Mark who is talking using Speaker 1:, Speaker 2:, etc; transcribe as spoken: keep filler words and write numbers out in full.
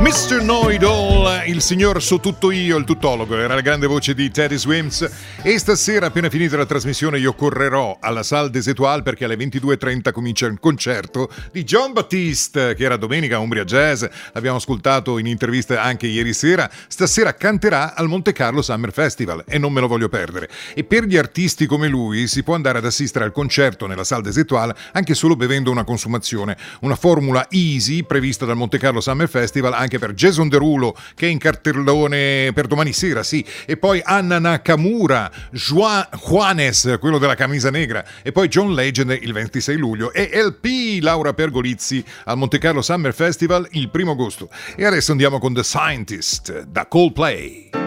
Speaker 1: mister Know-It-All, il signor So Tutto Io, il tuttologo, era la grande voce di Teddy Swims. E stasera, appena finita la trasmissione, io correrò alla Salle des Étoiles perché alle ventidue e trenta comincia il concerto di Jon Batiste, che era domenica a Umbria Jazz, l'abbiamo ascoltato in intervista anche ieri sera. Stasera canterà al Monte Carlo Summer Festival e non me lo voglio perdere. E per gli artisti come lui si può andare ad assistere al concerto nella Salle des Étoiles anche solo bevendo una consumazione, una formula easy prevista dal Monte Carlo Summer Festival anche per Jason Derulo, che è in cartellone per domani sera, sì, e poi Anna Nakamura, Juan, Juanes, quello della camisa negra, e poi John Legend il ventisei luglio e L P Laura Pergolizzi al Monte Carlo Summer Festival il primo agosto. E adesso andiamo con The Scientist da Coldplay.